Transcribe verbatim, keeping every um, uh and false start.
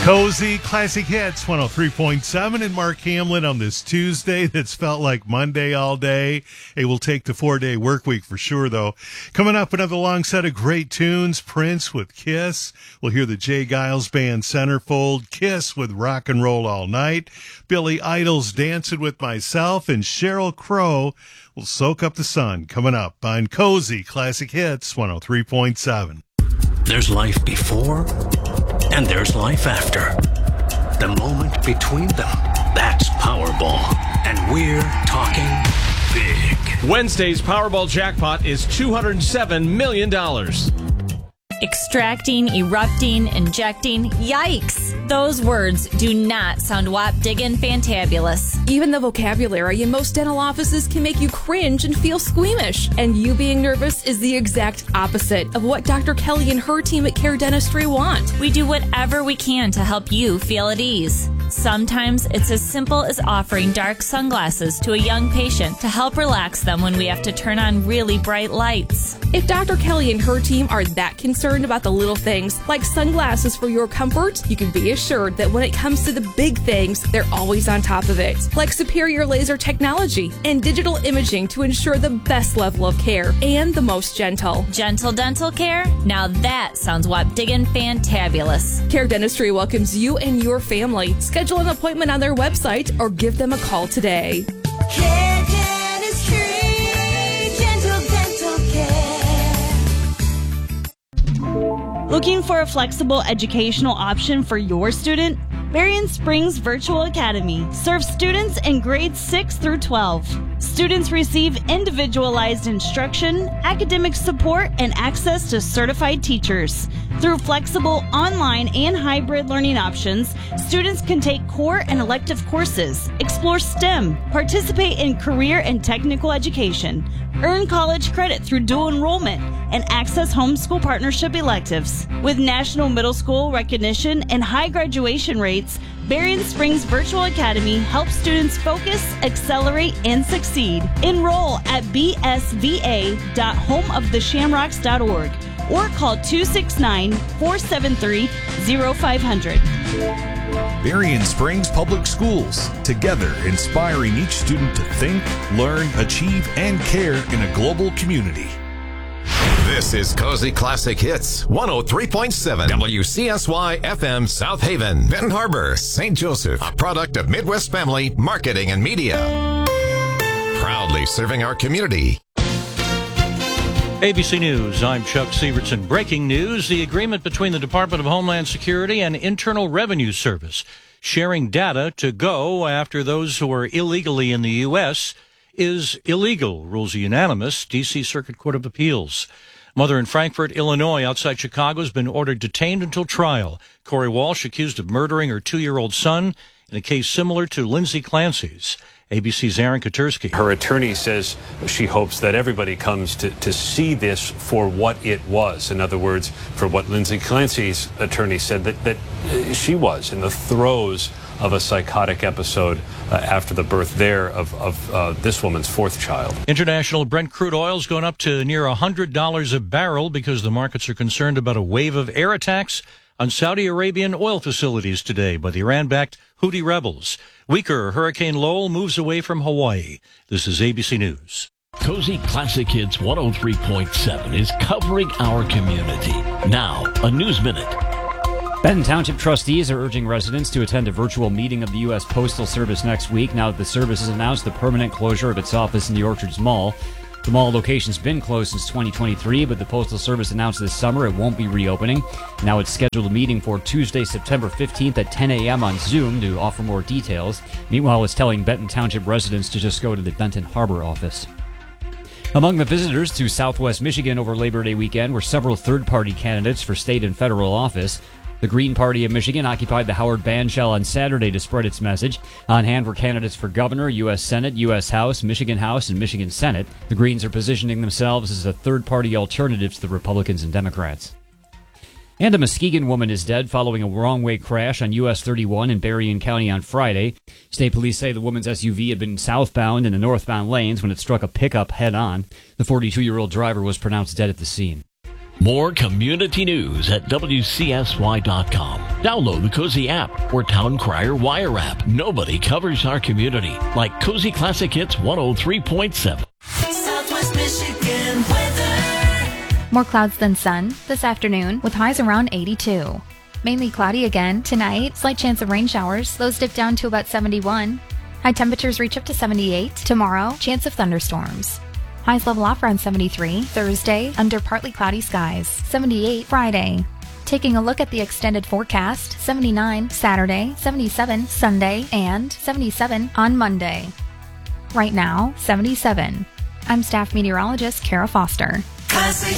Cozy Classic Hits one oh three point seven and Mark Hamlin on this Tuesday that's felt like Monday all day. It will take the four-day work week for sure, though. Coming up, another long set of great tunes. Prince with Kiss. We'll hear the Jay Giles Band Centerfold. Kiss with Rock and Roll All Night. Billy Idol's Dancing with Myself. And Sheryl Crow will Soak Up the Sun. Coming up on Cozy Classic Hits one oh three point seven. There's life before, and there's life after. The moment between them, that's Powerball. And we're talking big. Wednesday's Powerball jackpot is two hundred seven million dollars. Extracting, erupting, injecting. Yikes! Those words do not sound wop-diggin' fantabulous. Even the vocabulary in most dental offices can make you cringe and feel squeamish. And you being nervous is the exact opposite of what Doctor Kelly and her team at Care Dentistry want. We do whatever we can to help you feel at ease. Sometimes it's as simple as offering dark sunglasses to a young patient to help relax them when we have to turn on really bright lights. If Doctor Kelly and her team are that concerned about the little things, like sunglasses for your comfort, you can be assured that when it comes to the big things, they're always on top of it. Like superior laser technology and digital imaging to ensure the best level of care and the most gentle. Gentle dental care? Now that sounds wop-diggin' fantabulous. Care Dentistry welcomes you and your family. Schedule an appointment on their website or give them a call today. Care Dentistry, gentle dental care. Looking for a flexible educational option for your student? Berrien Springs Virtual Academy serves students in grades six through twelve. Students receive individualized instruction, academic support, and access to certified teachers. Through flexible online and hybrid learning options, students can take core and elective courses, explore STEM, participate in career and technical education, earn college credit through dual enrollment, and access homeschool partnership electives. With national middle school recognition and high graduation rates, Berrien Springs Virtual Academy helps students focus, accelerate, and succeed. Enroll at b s v a dot home of the shamrocks dot org or call two six nine, four seven three, zero five zero zero. Berrien Springs Public Schools, together inspiring each student to think, learn, achieve, and care in a global community. This is Cozy Classic Hits one oh three point seven W C S Y F M South Haven, Benton Harbor, Saint Joseph, a product of Midwest Family Marketing and Media. Proudly serving our community. A B C News, I'm Chuck Sievertson. Breaking news, the agreement between the Department of Homeland Security and Internal Revenue Service sharing data to go after those who are illegally in the U S is illegal, rules a unanimous D C Circuit Court of Appeals. Mother in Frankfort, Illinois, outside Chicago, has been ordered detained until trial. Corey Walsh accused of murdering her two-year-old son in a case similar to Lindsay Clancy's. A B C's Aaron Katursky. Her attorney says she hopes that everybody comes to, to see this for what it was. In other words, for what Lindsay Clancy's attorney said that, that she was in the throes of a psychotic episode uh, after the birth there of, of uh, this woman's fourth child. International Brent crude oil is going up to near one hundred dollars a barrel because the markets are concerned about a wave of air attacks on Saudi Arabian oil facilities today by the Iran-backed Houthi rebels. Weaker Hurricane Lowell moves away from Hawaii. This is A B C News. Cozy Classic Hits one oh three point seven is covering our community. Now, a News Minute. Benton Township trustees are urging residents to attend a virtual meeting of the U S Postal Service next week now that the service has announced the permanent closure of its office in the Orchards Mall. The mall location's been closed since twenty twenty-three, but the Postal Service announced this summer it won't be reopening. Now it's scheduled a meeting for Tuesday, September fifteenth at ten a.m. on Zoom to offer more details. Meanwhile, it's telling Benton Township residents to just go to the Benton Harbor office. Among the visitors to Southwest Michigan over Labor Day weekend were several third-party candidates for state and federal office. The Green Party of Michigan occupied the Howard Bandshell on Saturday to spread its message. On hand were candidates for governor, U S Senate, U S House, Michigan House, and Michigan Senate. The Greens are positioning themselves as a third-party alternative to the Republicans and Democrats. And a Muskegon woman is dead following a wrong-way crash on U S thirty-one in Berrien County on Friday. State police say the woman's S U V had been southbound in the northbound lanes when it struck a pickup head-on. The forty-two-year-old driver was pronounced dead at the scene. More community news at W C S Y dot com. Download the Cozy app or Town Crier Wire app. Nobody covers our community like Cozy Classic Hits one oh three point seven. Southwest Michigan weather. More clouds than sun this afternoon with highs around eighty-two. Mainly cloudy again tonight. Slight chance of rain showers. Lows dip down to about seventy-one. High temperatures reach up to seventy-eight. Tomorrow, chance of thunderstorms. Highs level off around seventy-three. Thursday, under partly cloudy skies. seventy-eight Friday. Taking a look at the extended forecast, seventy-nine Saturday, seventy-seven Sunday, and seventy-seven on Monday. Right now, seventy-seven. I'm staff meteorologist Kara Foster. Classic